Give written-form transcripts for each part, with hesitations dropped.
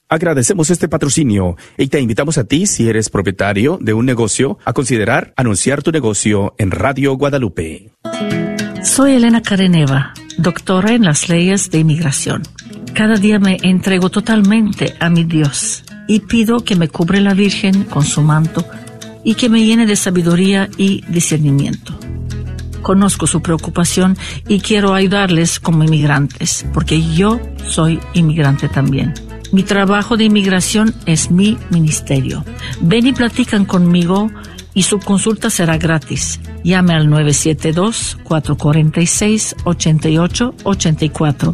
Agradecemos este patrocinio y te invitamos a ti, si eres propietario de un negocio, a considerar anunciar tu negocio en Radio Guadalupe. Soy Elena Careneva, doctora en las leyes de inmigración. Cada día me entrego totalmente a mi Dios y pido que me cubra la Virgen con su manto y que me llene de sabiduría y discernimiento. Conozco su preocupación y quiero ayudarles como inmigrantes, porque yo soy inmigrante también. Mi trabajo de inmigración es mi ministerio. Ven y platican conmigo y su consulta será gratis. Llame al 972-446-8884.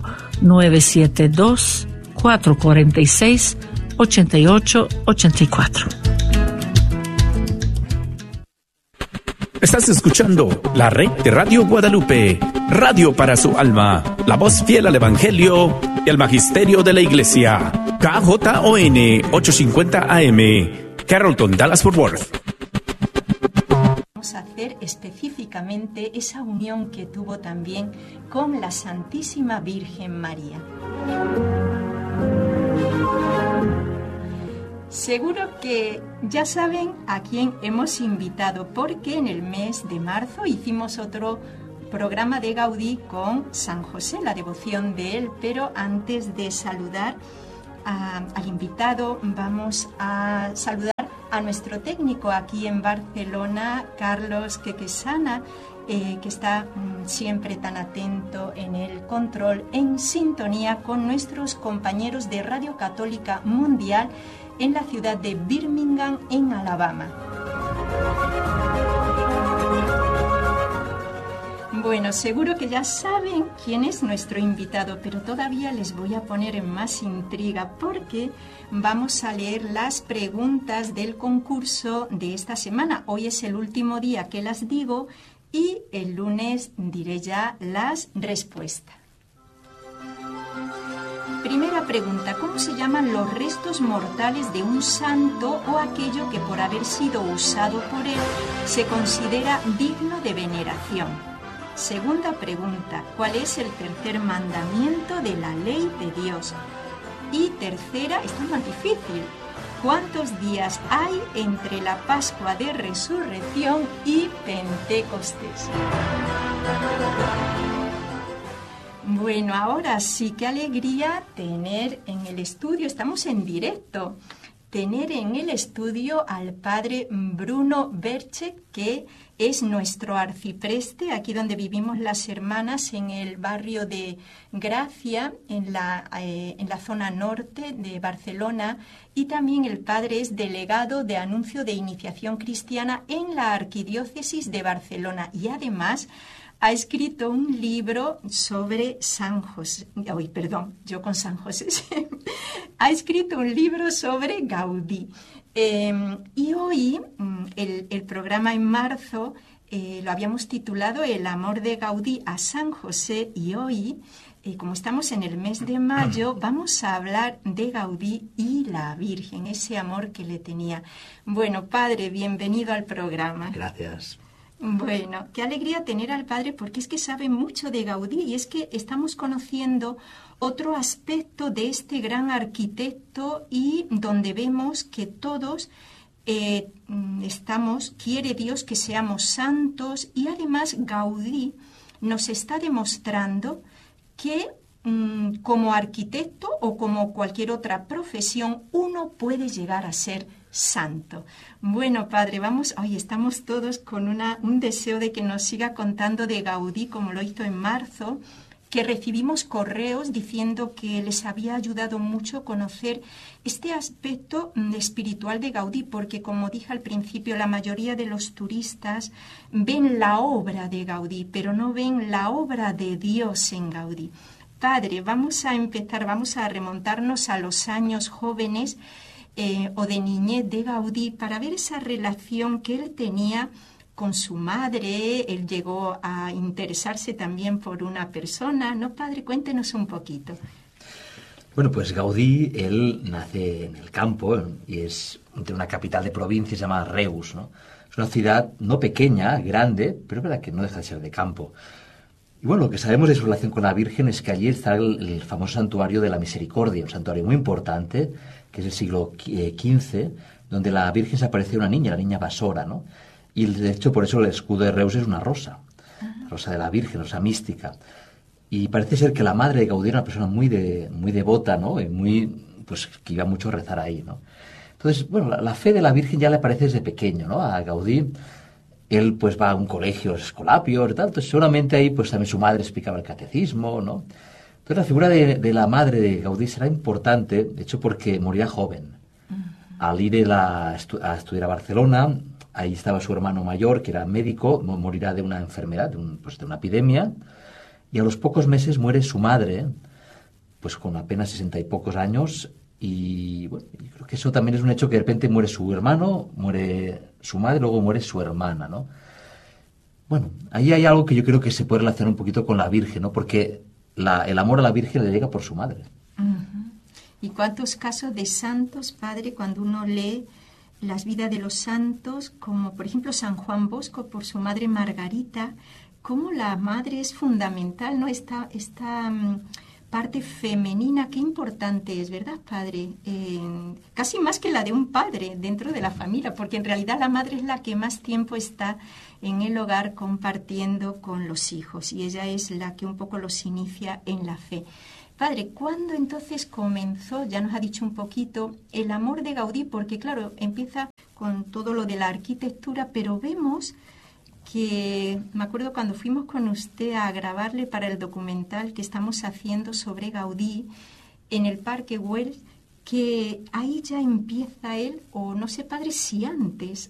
972-446-8884. Estás escuchando la red de Radio Guadalupe, radio para su alma, la voz fiel al Evangelio y al Magisterio de la Iglesia. KJON 850 AM, Carrollton, Dallas-Fort Worth. Vamos a hacer específicamente esa unión que tuvo también con la Santísima Virgen María. Seguro que ya saben a quién hemos invitado, porque en el mes de marzo hicimos otro programa de Gaudí con San José, la devoción de él, pero antes de saludar al invitado, vamos a saludar a nuestro técnico aquí en Barcelona, Carlos Quequesana, que está siempre tan atento en el control, en sintonía con nuestros compañeros de Radio Católica Mundial en la ciudad de Birmingham, en Alabama. Bueno, seguro que ya saben quién es nuestro invitado, pero todavía les voy a poner en más intriga porque vamos a leer las preguntas del concurso de esta semana. Hoy es el último día que las digo y el lunes diré ya las respuestas. Primera pregunta: ¿cómo se llaman los restos mortales de un santo o aquello que por haber sido usado por él se considera digno de veneración? Segunda pregunta: ¿cuál es el tercer mandamiento de la ley de Dios? Y tercera, esta es más difícil: ¿cuántos días hay entre la Pascua de Resurrección y Pentecostés? Bueno, ahora sí, qué alegría tener en el estudio, estamos en directo, tener en el estudio al padre Bruno Berche, que es nuestro arcipreste, aquí donde vivimos las hermanas, en el barrio de Gracia, en la zona norte de Barcelona, y también el padre es delegado de anuncio de iniciación cristiana en la arquidiócesis de Barcelona, y además ha escrito un libro sobre San José. Uy, perdón, yo con San José. Ha escrito un libro sobre Gaudí. Y hoy, el programa en marzo, lo habíamos titulado El amor de Gaudí a San José, y hoy, como estamos en el mes de mayo, vamos a hablar de Gaudí y la Virgen, ese amor que le tenía. Bueno, padre, bienvenido al programa. Gracias. Bueno, qué alegría tener al padre, porque es que sabe mucho de Gaudí y es que estamos conociendo otro aspecto de este gran arquitecto, y donde vemos que todos quiere Dios que seamos santos, y además Gaudí nos está demostrando que como arquitecto o como cualquier otra profesión uno puede llegar a ser santo. Bueno, padre, hoy estamos todos con un deseo de que nos siga contando de Gaudí, como lo hizo en marzo, que recibimos correos diciendo que les había ayudado mucho conocer este aspecto espiritual de Gaudí, porque, como dije al principio, la mayoría de los turistas ven la obra de Gaudí, pero no ven la obra de Dios en Gaudí. Padre, vamos a remontarnos a los años jóvenes o de niñez de Gaudí para ver esa relación que él tenía con su madre. Él llegó a interesarse también por una persona, ¿no, padre? Cuéntenos un poquito. Bueno, pues Gaudí, él nace en el campo y es de una capital de provincia llamada Reus, ¿no? Es una ciudad no pequeña, grande, pero es verdad que no deja de ser de campo. Y bueno, lo que sabemos de su relación con la Virgen es que allí está el famoso santuario de la Misericordia, un santuario muy importante que es del siglo XV, donde la Virgen se aparece una niña, la niña Basora, ¿no? Y de hecho por eso el escudo de Reus es una rosa, rosa de la Virgen, rosa mística. Y parece ser que la madre de Gaudí era una persona muy devota, ¿no? Y pues que iba mucho a rezar ahí, ¿no? Entonces, bueno, la fe de la Virgen ya le aparece desde pequeño, ¿no? A Gaudí, él pues va a un colegio escolapio y tal, entonces seguramente ahí pues también su madre explicaba el catecismo, ¿no? Entonces la figura de la madre de Gaudí será importante, de hecho porque moría joven. Al ir a estudiar a Barcelona, ahí estaba su hermano mayor, que era médico, morirá de una enfermedad, de una epidemia, y a los pocos meses muere su madre, pues con apenas 60 y pocos años, y bueno, yo creo que eso también es un hecho que de repente muere su hermano, muere su madre, luego muere su hermana, ¿no? Bueno, ahí hay algo que yo creo que se puede relacionar un poquito con la Virgen, ¿no? Porque el amor a la Virgen le llega por su madre. ¿Y cuántos casos de santos, padre, cuando uno lee las vidas de los santos, como por ejemplo San Juan Bosco por su madre Margarita, cómo la madre es fundamental, ¿no? Esta parte femenina, qué importante es, ¿verdad, padre? Casi más que la de un padre dentro de la familia, porque en realidad la madre es la que más tiempo está en el hogar compartiendo con los hijos, y ella es la que un poco los inicia en la fe. Padre, ¿cuándo entonces comenzó, ya nos ha dicho un poquito, el amor de Gaudí? Porque claro, empieza con todo lo de la arquitectura, pero vemos que, me acuerdo cuando fuimos con usted a grabarle para el documental que estamos haciendo sobre Gaudí en el Parque Güell, que ahí ya empieza él, o no sé, padre, si antes.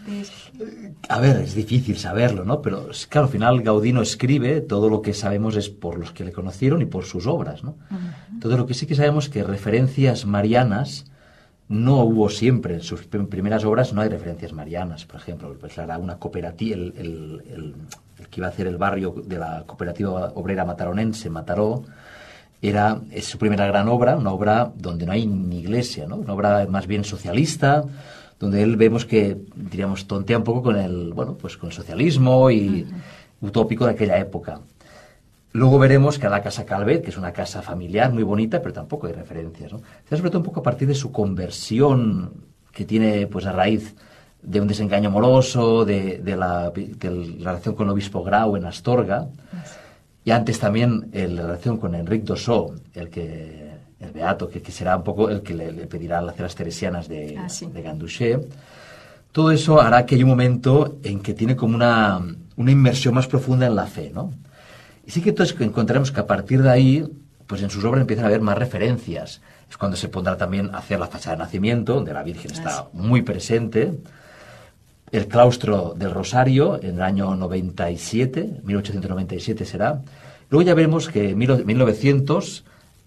A ver, es difícil saberlo, ¿no? Pero claro, al final Gaudí no escribe, todo lo que sabemos es por los que le conocieron y por sus obras, ¿no? Todo lo que sí que sabemos es que referencias marianas no hubo siempre. En sus primeras obras no hay referencias marianas, por ejemplo. Pues era una cooperativa, el que iba a hacer el barrio de la cooperativa obrera mataronense, Mataró, es su primera gran obra, una obra donde no hay ni iglesia, ¿no? Una obra más bien socialista, donde él vemos que, diríamos, tontea un poco con el socialismo y utópico de aquella época. Luego veremos que la Casa Calvet, que es una casa familiar muy bonita, pero tampoco hay referencias, ¿no? Sobre todo un poco a partir de su conversión que tiene pues a raíz de un desengaño amoroso, de la relación con el obispo Grau en Astorga, y antes también la relación con Enric d'Ossó, el beato, que será un poco el que le pedirá hacer las teresianas de Ganduxer. Todo eso hará que haya un momento en que tiene como una inmersión más profunda en la fe, ¿no? Y sí que entonces encontraremos que a partir de ahí, pues en sus obras empiezan a haber más referencias. Es cuando se pondrá también a hacer la fachada de nacimiento, donde la Virgen está muy presente. El claustro del Rosario, en el año 97, 1897 será. Luego ya veremos que en 1900,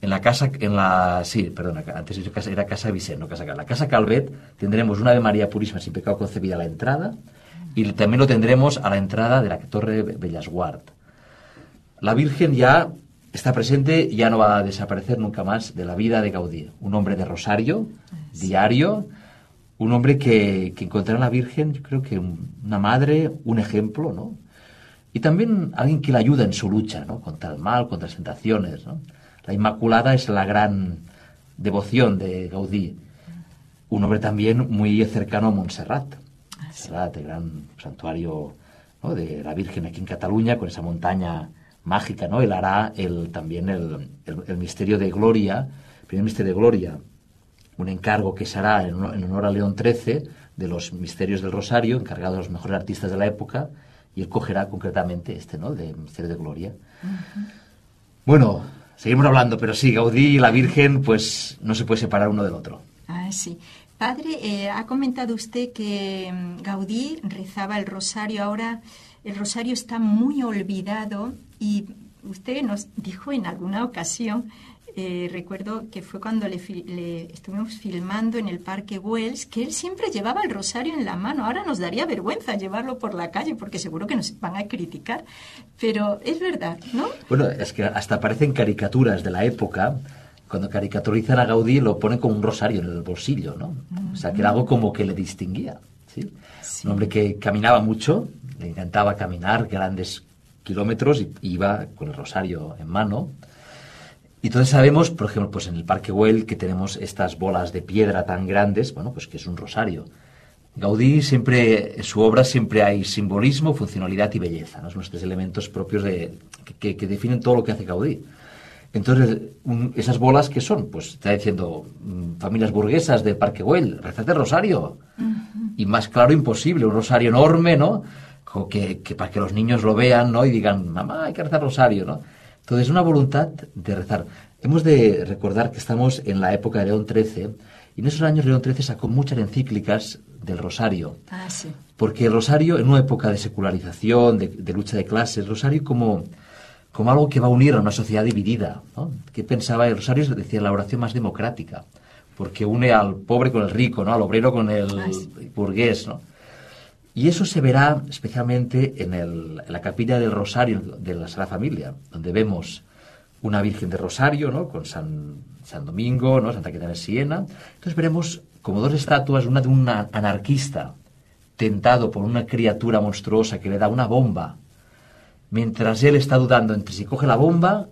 antes era Casa Vicent, no Casa Calvet. La Casa Calvet tendremos una Ave María Purísima sin pecado concebida a la entrada, y también lo tendremos a la entrada de la Torre Bellesguard. La Virgen ya está presente y ya no va a desaparecer nunca más de la vida de Gaudí. Un hombre de rosario, diario, un hombre que encontrará en la Virgen, yo creo que una madre, un ejemplo, ¿no? Y también alguien que le ayuda en su lucha, ¿no? Contra el mal, contra las tentaciones, ¿no? La Inmaculada es la gran devoción de Gaudí. Un hombre también muy cercano a Montserrat. Montserrat, el gran santuario, ¿no? De la Virgen aquí en Cataluña, con esa montaña mágica, ¿no? Él hará también el misterio de Gloria, el primer misterio de Gloria, un encargo que se hará en honor a León XIII de los misterios del Rosario, encargado de los mejores artistas de la época, y él cogerá concretamente ¿no? De misterio de Gloria. Bueno, seguimos hablando, pero sí, Gaudí y la Virgen, pues no se puede separar uno del otro. Sí. Padre, ha comentado usted que Gaudí rezaba el Rosario. Ahora el Rosario está muy olvidado, y usted nos dijo en alguna ocasión, recuerdo que fue cuando le estuvimos filmando en el Parque Güell, que él siempre llevaba el rosario en la mano. Ahora nos daría vergüenza llevarlo por la calle, porque seguro que nos van a criticar, pero es verdad, ¿no? Bueno, es que hasta aparecen caricaturas de la época. Cuando caricaturizan a Gaudí lo ponen con un rosario en el bolsillo, ¿no? O sea, que era algo como que le distinguía, ¿sí? Un hombre que caminaba mucho, le encantaba caminar grandes kilómetros y iba con el rosario en mano. Y entonces sabemos, por ejemplo, pues en el Parque Güell, que tenemos estas bolas de piedra tan grandes, bueno, pues que es un rosario. Gaudí siempre, en su obra siempre hay simbolismo, funcionalidad y belleza, ¿no? Son los 3 elementos propios que definen todo lo que hace Gaudí. Entonces, esas bolas, ¿qué son? Pues está diciendo, familias burguesas del Parque Güell, rezad el rosario. Y más claro imposible, un rosario enorme, ¿no? Que para que los niños lo vean, ¿no? Y digan, mamá, hay que rezar rosario, ¿no? Entonces, una voluntad de rezar. Hemos de recordar que estamos en la época de León XIII, y en esos años León XIII sacó muchas encíclicas del rosario. Ah, sí. Porque el rosario, en una época de secularización, de lucha de clases, el rosario como algo que va a unir a una sociedad dividida, ¿no? ¿Qué pensaba? El rosario es, decía, la oración más democrática, porque une al pobre con el rico, ¿no? Al obrero con el burgués, ¿no? Y eso se verá especialmente en la capilla del Rosario de la Sagrada Familia, donde vemos una Virgen de Rosario, ¿no? Con San Domingo, ¿no? Santa Quiteria de Siena. Entonces veremos como 2 estatuas, una de un anarquista tentado por una criatura monstruosa que le da una bomba, mientras él está dudando entre si coge la bomba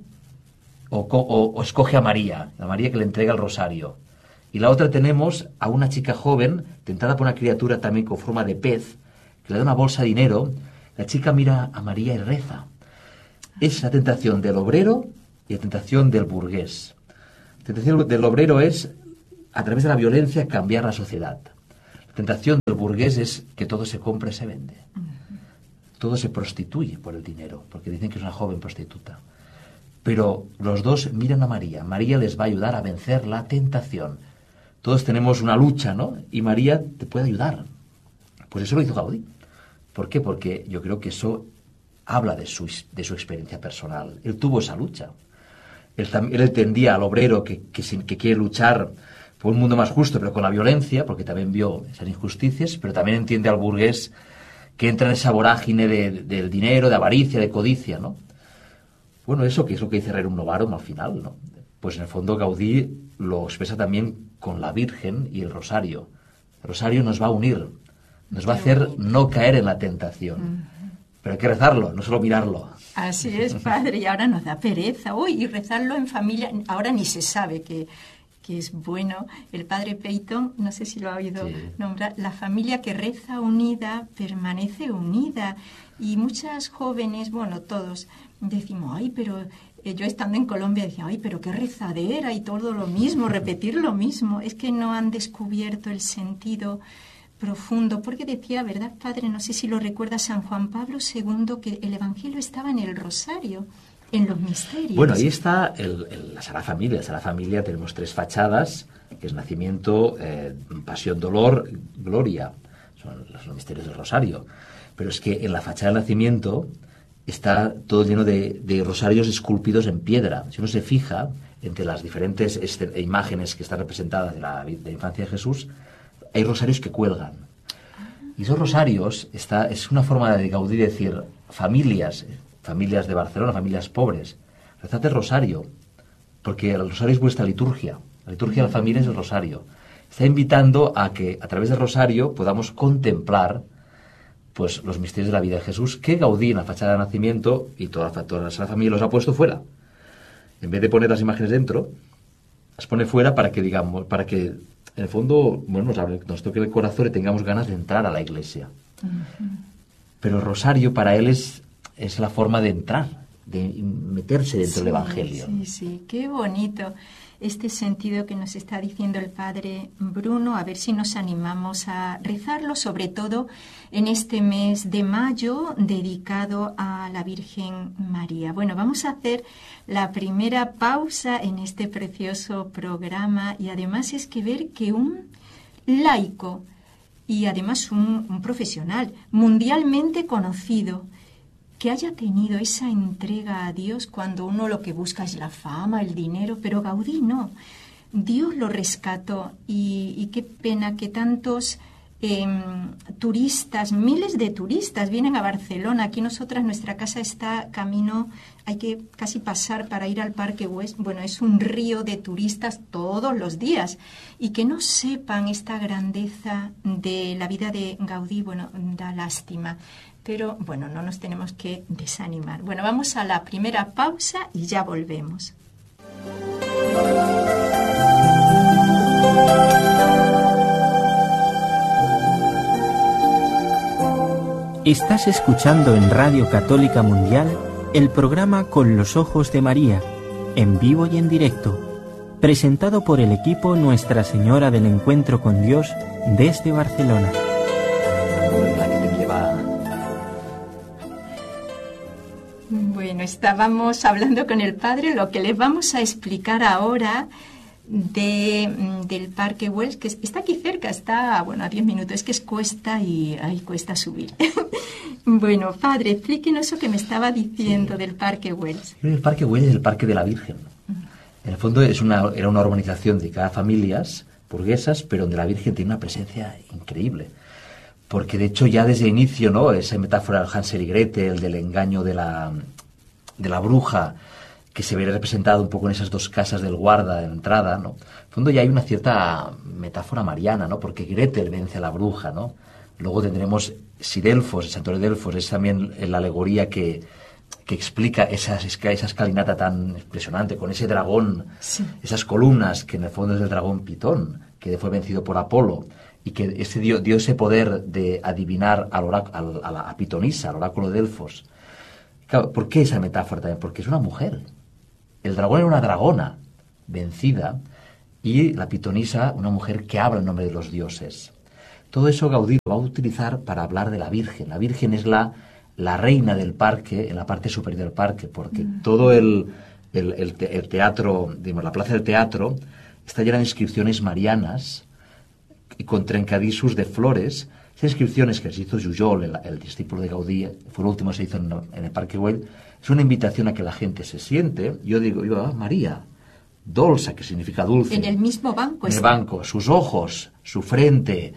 o escoge a María, la María que le entrega el rosario. Y la otra tenemos a una chica joven tentada por una criatura también con forma de pez, que le da una bolsa de dinero. La chica mira a María y reza. Es la tentación del obrero y la tentación del burgués. La tentación del obrero es, a través de la violencia, cambiar la sociedad. La tentación del burgués es que todo se compra y se vende. Todo se prostituye por el dinero, porque dicen que es una joven prostituta. Pero los dos miran a María. María les va a ayudar a vencer la tentación. Todos tenemos una lucha, ¿no? Y María te puede ayudar. Pues eso lo hizo Gaudí. ¿Por qué? Porque yo creo que eso habla de su experiencia personal. Él tuvo esa lucha. Él entendía al obrero que quiere luchar por un mundo más justo, pero con la violencia, porque también vio esas injusticias, pero también entiende al burgués que entra en esa vorágine del dinero, de avaricia, de codicia, ¿no? Bueno, eso que es lo que dice Rerum Novarum al final, ¿no? Pues en el fondo Gaudí lo expresa también con la Virgen y el rosario. El rosario nos va a unir, nos va a hacer no caer en la tentación. Pero hay que rezarlo, no solo mirarlo. Así es, padre, y ahora nos da pereza. Uy, y rezarlo en familia, ahora ni se sabe que es bueno. El padre Peyton, no sé si lo ha oído nombrar, la familia que reza unida permanece unida. Y muchas jóvenes, bueno, todos, decimos, ay, pero yo estando en Colombia decía, ay, pero qué rezadera y todo lo mismo, repetir lo mismo. Es que no han descubierto el sentido profundo, porque decía, ¿verdad, padre? No sé si lo recuerda San Juan Pablo II, que el Evangelio estaba en el rosario, en los misterios. Bueno, ahí está la Sagrada Familia. La Sagrada Familia tenemos 3 fachadas, que es nacimiento, pasión, dolor, gloria. Son los misterios del rosario. Pero es que en la fachada del nacimiento está todo lleno de rosarios esculpidos en piedra. Si uno se fija, entre las diferentes imágenes que están representadas de la infancia de Jesús, hay rosarios que cuelgan. Y esos rosarios es una forma de Gaudí decir, familias de Barcelona, familias pobres, rezad el rosario, porque el rosario es vuestra liturgia. La liturgia de la familia es el rosario. Está invitando a que a través del rosario podamos contemplar pues los misterios de la vida de Jesús, que Gaudí en la fachada de nacimiento y toda la Familia los ha puesto fuera. En vez de poner las imágenes dentro, las pone fuera para que en el fondo, bueno, nos toque el corazón y tengamos ganas de entrar a la iglesia. Pero el rosario para él es la forma de entrar, de meterse dentro del Evangelio. Sí, qué bonito este sentido que nos está diciendo el padre Bruno. A ver si nos animamos a rezarlo, sobre todo en este mes de mayo dedicado a la Virgen María. Bueno, vamos a hacer la primera pausa en este precioso programa, y además es que ver que un laico y además un profesional mundialmente conocido, que haya tenido esa entrega a Dios cuando uno lo que busca es la fama, el dinero, pero Gaudí no. Dios lo rescató, y qué pena que tantos turistas, miles de turistas vienen a Barcelona. Aquí nuestra casa está camino, hay que casi pasar para ir al Parque Güell. Bueno, es un río de turistas todos los días, y que no sepan esta grandeza de la vida de Gaudí, bueno, da lástima. Pero, bueno, no nos tenemos que desanimar. Bueno, vamos a la primera pausa y ya volvemos. Estás escuchando en Radio Católica Mundial el programa Con los Ojos de María, en vivo y en directo, presentado por el equipo Nuestra Señora del Encuentro con Dios desde Barcelona. Bueno, estábamos hablando con el padre, lo que les vamos a explicar ahora del Parque Güell, que está aquí cerca, está, bueno, a 10 minutos, es que es cuesta y cuesta subir. Bueno, padre, explíquenos eso que me estaba diciendo del Parque Güell. El Parque Güell es el Parque de la Virgen. En el fondo era una urbanización dedicada a familias burguesas, pero donde la Virgen tiene una presencia increíble. Porque de hecho ya desde el inicio, ¿no?, esa metáfora del Hansel y Gretel, del engaño de la bruja, que se ve representado un poco en esas dos casas del guarda de entrada, ¿no? En el fondo ya hay una cierta metáfora mariana, ¿no?, porque Gretel vence a la bruja, ¿no? Luego tendremos Delfos, el santuario de Delfos, es también la alegoría que explica esa escalinata tan impresionante, con ese dragón, sí, esas columnas, que en el fondo es el dragón Pitón, que fue vencido por Apolo, y que ese dio ese poder de adivinar a Pitonisa, al oráculo de Delfos. Claro, ¿por qué esa metáfora también? Porque es una mujer. El dragón era una dragona vencida y la pitonisa una mujer que habla en nombre de los dioses. Todo eso Gaudí lo va a utilizar para hablar de la Virgen. La Virgen es la reina del parque, en la parte superior del parque, porque todo el teatro, digamos, la plaza del teatro, está llena de inscripciones marianas y con trencadissos de flores. Esas inscripciones que se hizo Jujol, el discípulo de Gaudí, fue lo último que se hizo en el Parque Güell, es una invitación a que la gente se siente. Yo digo, María, dolça, que significa dulce. En el mismo banco. En el banco, sus ojos, su frente,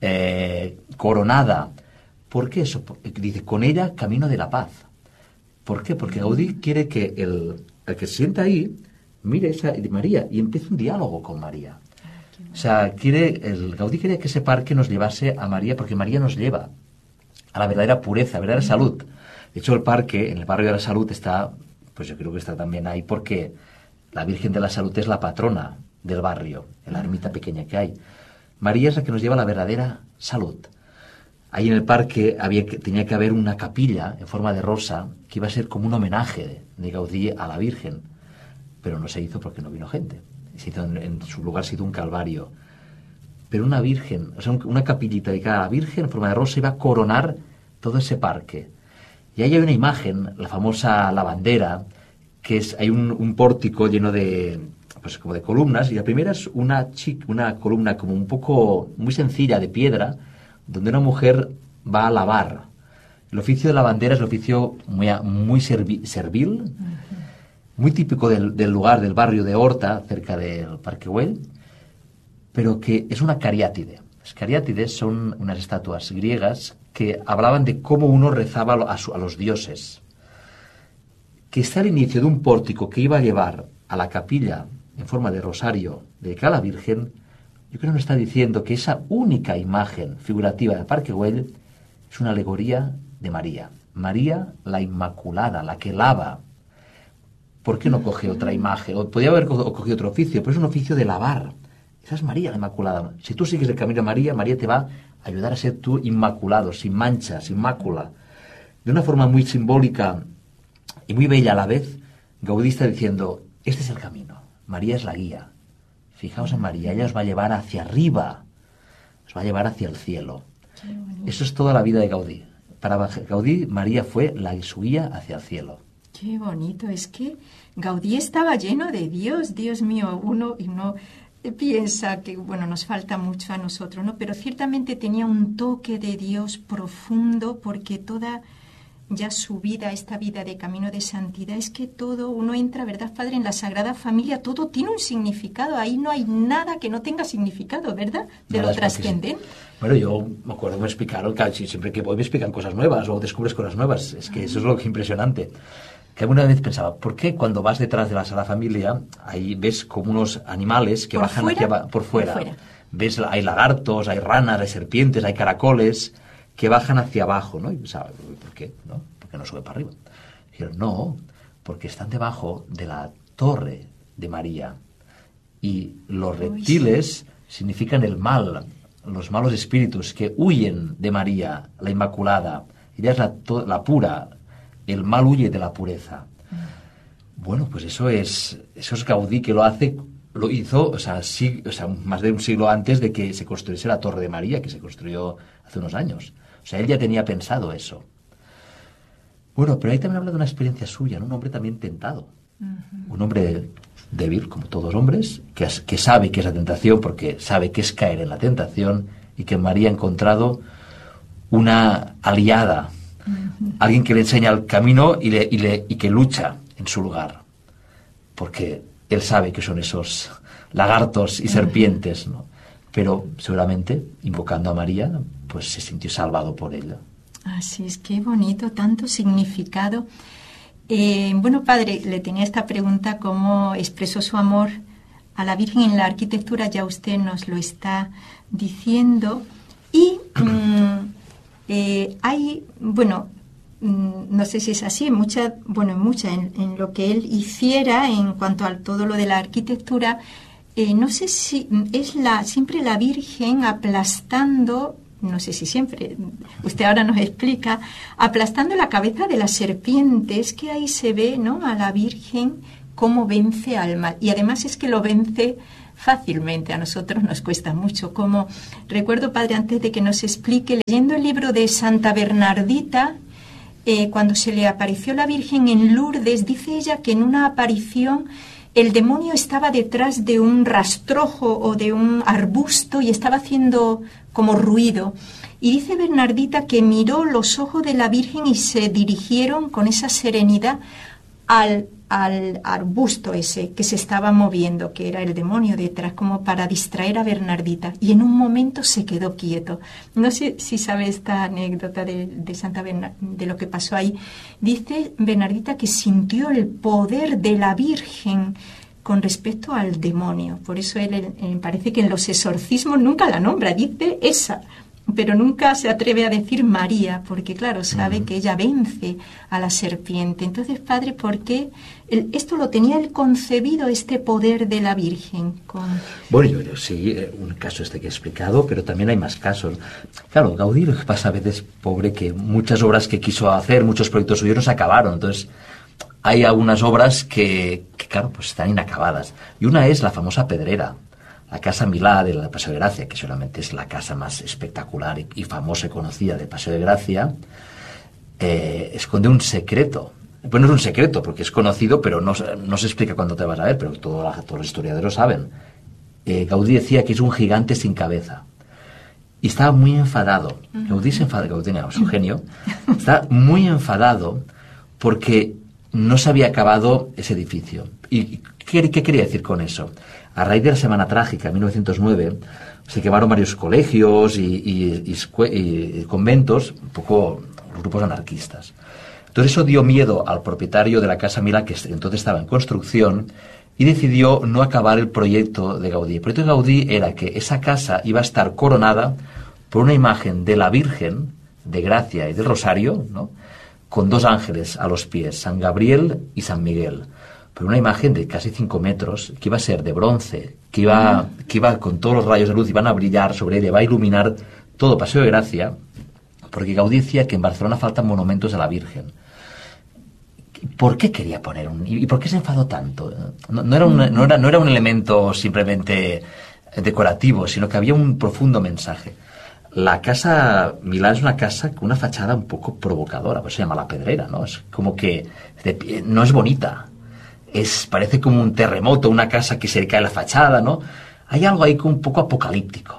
coronada. ¿Por qué eso? Dice, con ella camino de la paz. ¿Por qué? Porque Gaudí quiere que el que se sienta ahí mire esa María y empiece un diálogo con María. O sea, Gaudí quería que ese parque nos llevase a María, porque María nos lleva a la verdadera pureza, a la verdadera salud. De hecho, el parque, en el barrio de la Salud, está, pues yo creo que está también ahí porque la Virgen de la Salud es la patrona del barrio, en la ermita pequeña que hay. María es la que nos lleva a la verdadera salud. Ahí en el parque tenía que haber una capilla en forma de rosa que iba a ser como un homenaje de Gaudí a la Virgen, pero no se hizo porque no vino gente. En su lugar se hizo un calvario. Pero una virgen, o sea, una capillita dedicada a la Virgen en forma de rosa iba a coronar todo ese parque. Y ahí hay una imagen, la famosa lavandera, que hay un pórtico lleno de, pues como de columnas, y la primera es una columna como un poco muy sencilla de piedra, donde una mujer va a lavar. El oficio de lavandera es el oficio muy servil, muy típico del lugar, del barrio de Horta, cerca del Parque Güell, pero que es una cariátide. Las cariátides son unas estatuas griegas que hablaban de cómo uno rezaba a los dioses. Que está al inicio de un pórtico que iba a llevar a la capilla en forma de rosario dedicada a la Virgen, yo creo que nos está diciendo que esa única imagen figurativa del Parque Güell es una alegoría de María. María la Inmaculada, la que lava. ¿Por qué no coge otra imagen? O podría haber cogido otro oficio, pero es un oficio de lavar. Esa es María la Inmaculada. Si tú sigues el camino de María, María te va a ayudar a ser tú inmaculado, sin mancha, sin mácula. De una forma muy simbólica y muy bella a la vez, Gaudí está diciendo, este es el camino. María es la guía. Fijaos en María, ella os va a llevar hacia arriba, os va a llevar hacia el cielo. Eso es toda la vida de Gaudí. Para Gaudí, María fue su guía hacia el cielo. Qué bonito, es que Gaudí estaba lleno de Dios, Dios mío, uno piensa que, bueno, nos falta mucho a nosotros, ¿no? Pero ciertamente tenía un toque de Dios profundo, porque toda ya su vida, esta vida de camino de santidad, es que todo, uno entra, ¿verdad, Padre? En la Sagrada Familia, todo tiene un significado, ahí no hay nada que no tenga significado, ¿verdad? De lo trascendente. Bueno, yo me acuerdo que me explicaron, que siempre que voy me explican cosas nuevas o descubres cosas nuevas, es que eso es lo que es impresionante. Que alguna vez pensaba, ¿por qué cuando vas detrás de la Sagrada Familia, ahí ves como unos animales que bajan por fuera? Ves, hay lagartos, hay ranas, hay serpientes, hay caracoles que bajan hacia abajo, ¿no? Y pensaba, ¿por qué? ¿No? ¿Por qué no sube para arriba? Dijeron, no, porque están debajo de la torre de María. Y los reptiles significan el mal, los malos espíritus que huyen de María, la Inmaculada. Ella es la pura, el mal huye de la pureza. Bueno, pues eso es Gaudí, que lo hizo, más de un siglo antes de que se construyese la Torre de María, que se construyó hace unos años. O sea, él ya tenía pensado eso. Bueno, pero ahí también habla de una experiencia suya, ¿no? Un hombre también tentado. Un hombre débil, como todos los hombres, que sabe que es la tentación, porque sabe que es caer en la tentación, y que María ha encontrado una aliada, alguien que le enseña el camino y que lucha en su lugar, porque él sabe que son esos lagartos y serpientes, ¿no? Pero seguramente, invocando a María, pues se sintió salvado por ella. Así es, qué bonito, tanto significado. Bueno, padre, le tenía esta pregunta: ¿cómo expresó su amor a la Virgen en la arquitectura? Ya usted nos lo está diciendo. Y hay, bueno, no sé si es así, en lo que él hiciera en cuanto a todo lo de la arquitectura, no sé si es siempre la Virgen aplastando, no sé si siempre, usted ahora nos explica, aplastando la cabeza de las serpientes, que ahí se ve, ¿no?, a la Virgen cómo vence al mal. Y además es que lo vence fácilmente, a nosotros nos cuesta mucho. Como recuerdo, padre, antes de que nos explique, leyendo el libro de Santa Bernardita, cuando se le apareció la Virgen en Lourdes, dice ella que en una aparición el demonio estaba detrás de un rastrojo o de un arbusto y estaba haciendo como ruido. Y dice Bernardita que miró los ojos de la Virgen y se dirigieron con esa serenidad al arbusto ese que se estaba moviendo, que era el demonio detrás, como para distraer a Bernardita. Y en un momento se quedó quieto. No sé si sabe esta anécdota de Santa de lo que pasó ahí. Dice Bernardita que sintió el poder de la Virgen con respecto al demonio. Por eso él parece que en los exorcismos nunca la nombra, dice esa, pero nunca se atreve a decir María, porque claro, sabe que ella vence a la serpiente. Entonces, padre, ¿por qué esto lo tenía él concebido, este poder de la Virgen? Bueno, yo sí, un caso que he explicado, pero también hay más casos. Claro, Gaudí, lo que pasa a veces, pobre, que muchas obras que quiso hacer, muchos proyectos suyos no se acabaron. Entonces, hay algunas obras que claro, pues están inacabadas. Y una es la famosa Pedrera, la Casa Milá de la Paseo de Gracia, que seguramente es la casa más espectacular y famosa y conocida del Paseo de Gracia. Esconde un secreto. Bueno, no es un secreto, porque es conocido, pero no se explica cuándo te vas a ver, pero todos los historiadores saben. Gaudí decía que es un gigante sin cabeza. Y estaba muy enfadado. Gaudí se enfada, Gaudí es un genio. Está muy enfadado porque no se había acabado ese edificio. ¿Y qué quería decir con eso? A raíz de la Semana Trágica, en 1909, se quemaron varios colegios y conventos, un poco grupos anarquistas. Entonces eso dio miedo al propietario de la Casa Milá, que entonces estaba en construcción, y decidió no acabar el proyecto de Gaudí. El proyecto de Gaudí era que esa casa iba a estar coronada por una imagen de la Virgen, de Gracia y del Rosario, ¿no?, con dos ángeles a los pies, San Gabriel y San Miguel. Pero una imagen de casi 5 metros, que iba a ser de bronce, que iba con todos los rayos de luz, iban a brillar sobre ella, va a iluminar todo Paseo de Gracia, porque Gaudí decía que en Barcelona faltan monumentos a la Virgen. ¿Por qué quería poner y por qué se enfadó tanto? No era un elemento simplemente decorativo, sino que había un profundo mensaje. La Casa Milá es una casa con una fachada un poco provocadora, por eso se llama la Pedrera, ¿no? Es como que no es bonita. Parece como un terremoto, una casa que se le cae la fachada, ¿no? Hay algo ahí como un poco apocalíptico.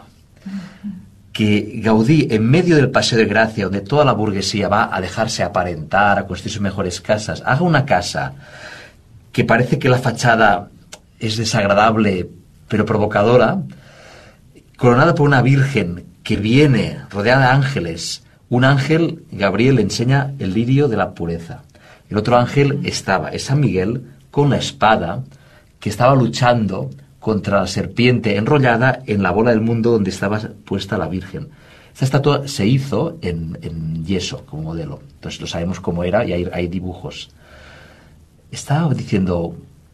Que Gaudí, en medio del Paseo de Gracia, donde toda la burguesía va a dejarse aparentar, a construir sus mejores casas, haga una casa que parece que la fachada es desagradable, pero provocadora, coronada por una Virgen que viene rodeada de ángeles. Un ángel, Gabriel, le enseña el lirio de la pureza. El otro ángel es San Miguel, con la espada, que estaba luchando contra la serpiente enrollada en la bola del mundo donde estaba puesta la Virgen. Esta estatua se hizo en yeso como modelo. Entonces lo sabemos cómo era y hay dibujos. Estaba diciendo,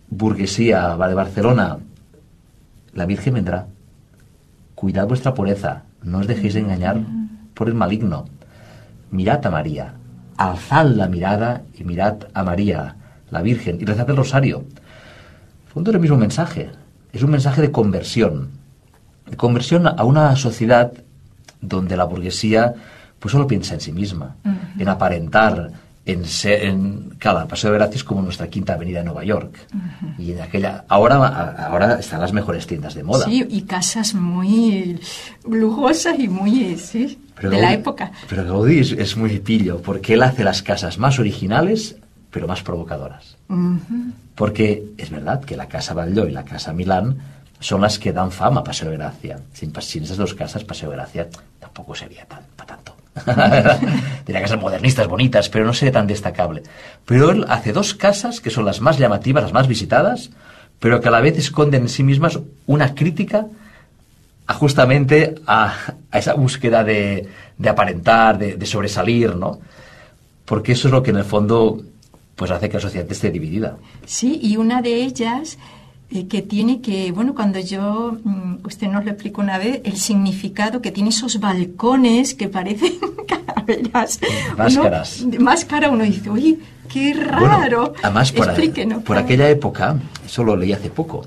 burguesía va de Barcelona, la Virgen vendrá. Cuidad vuestra pureza, no os dejéis engañar por el maligno. Mirad a María, alzad la mirada y mirad a María, la Virgen, y rezad el rosario. En el fondo es el mismo mensaje, es un mensaje de conversión a una sociedad donde la burguesía pues solo piensa en sí misma, en aparentar, claro, el Paseo de Gracia es como nuestra Quinta Avenida en Nueva York. Y en aquella, ahora están las mejores tiendas de moda. Sí, y casas muy lujosas y muy, sí, pero de la época. Pero Gaudí es muy pillo, porque él hace las casas más originales, pero más provocadoras. Porque es verdad que la Casa Batlló y la Casa Milán son las que dan fama a Paseo de Gracia. Sin esas dos casas, Paseo de Gracia tampoco sería para tanto. Tenía casas modernistas, bonitas, pero no sería tan destacable. Pero él hace dos casas que son las más llamativas, las más visitadas, pero que a la vez esconden en sí mismas una crítica justamente a esa búsqueda de aparentar, de sobresalir, ¿no? Porque eso es lo que en el fondo pues hace que la sociedad esté dividida. Sí, y una de ellas que tiene que, bueno, cuando usted nos lo explicó una vez, el significado que tiene esos balcones que parecen calaveras. Máscara, uno dice, uy, qué raro. Bueno, además, por aquella época, eso lo leí hace poco,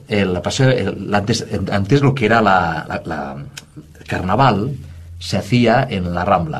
antes lo que era la carnaval se hacía en la Rambla.